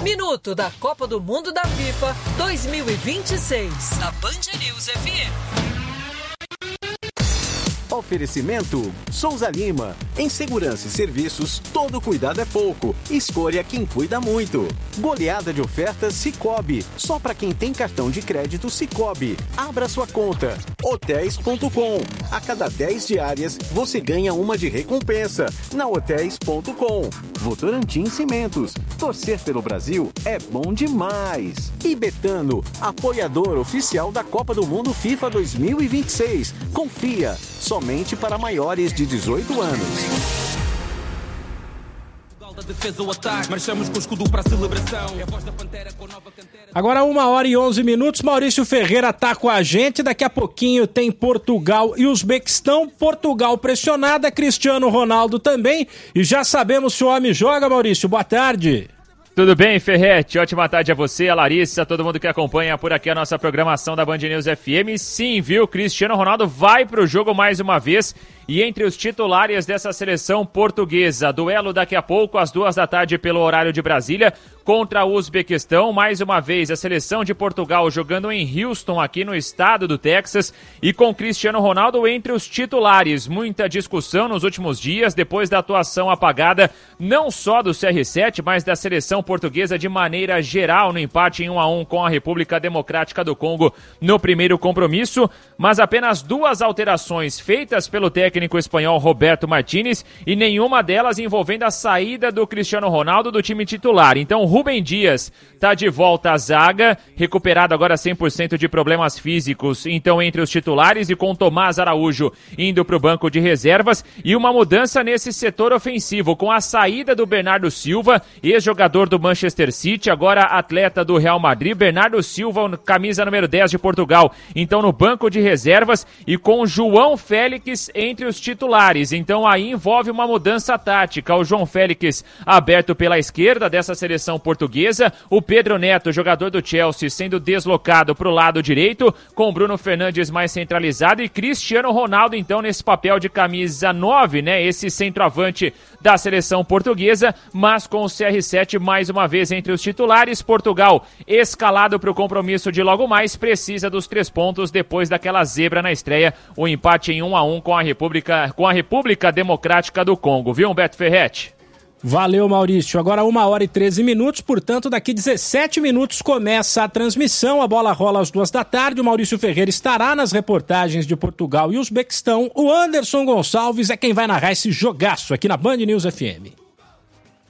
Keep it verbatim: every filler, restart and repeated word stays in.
Minuto da Copa do Mundo da FIFA dois mil e vinte e seis, na Band News F M. Oferecimento Souza Lima. Em segurança e serviços, todo cuidado é pouco. Escolha quem cuida muito. Goleada de ofertas Sicoob. Só para quem tem cartão de crédito Sicoob. Abra sua conta. Hotéis ponto com. A cada dez diárias, você ganha uma de recompensa. Na Hotéis ponto com. Votorantim Cimentos. Torcer pelo Brasil é bom demais. E Betano, apoiador oficial da Copa do Mundo FIFA dois mil e vinte e seis. Confia. Somente para maiores de dezoito anos. Agora uma hora e onze minutos, Maurício Ferreira tá com a gente, daqui a pouquinho tem Portugal e Uzbequistão, Portugal pressionada, Cristiano Ronaldo também, e já sabemos se o homem joga, Maurício, boa tarde. Tudo bem, Ferretti? Ótima tarde a você, a Larissa, a todo mundo que acompanha por aqui a nossa programação da Band News F M. Sim, viu? Cristiano Ronaldo vai pro jogo mais uma vez e entre os titulares dessa seleção portuguesa. Duelo daqui a pouco, às duas da tarde, pelo horário de Brasília, contra o Uzbequistão. Mais uma vez, a seleção de Portugal jogando em Houston, aqui no estado do Texas, e com Cristiano Ronaldo entre os titulares. Muita discussão nos últimos dias, depois da atuação apagada, não só do C R sete, mas da seleção portuguesa de maneira geral, no empate em um a um com a República Democrática do Congo no primeiro compromisso, mas apenas duas alterações feitas pelo técnico espanhol Roberto Martínez e nenhuma delas envolvendo a saída do Cristiano Ronaldo do time titular. Então Rubem Dias está de volta à zaga, recuperado agora cem por cento de problemas físicos, então entre os titulares, e com Tomás Araújo indo para o banco de reservas, e uma mudança nesse setor ofensivo, com a saída do Bernardo Silva, ex-jogador do Manchester City, agora atleta do Real Madrid. Bernardo Silva, camisa número dez de Portugal, então no banco de reservas, e com João Félix entre os titulares. Então aí envolve uma mudança tática. O João Félix aberto pela esquerda dessa seleção portuguesa, o Pedro Neto, jogador do Chelsea, sendo deslocado para o lado direito, com Bruno Fernandes mais centralizado, e Cristiano Ronaldo então nesse papel de camisa nove, né, esse centroavante da seleção portuguesa, mas com o C R sete mais uma vez entre os titulares. Portugal, escalado para o compromisso de logo mais, precisa dos três pontos depois daquela zebra na estreia, o empate em um a um com a República, com a República Democrática do Congo, viu, Humberto Ferretti? Valeu, Maurício. Agora uma hora e treze minutos, portanto daqui dezessete minutos começa a transmissão, a bola rola às duas da tarde, o Maurício Ferreira estará nas reportagens de Portugal e Uzbequistão, o Anderson Gonçalves é quem vai narrar esse jogaço aqui na Band News F M.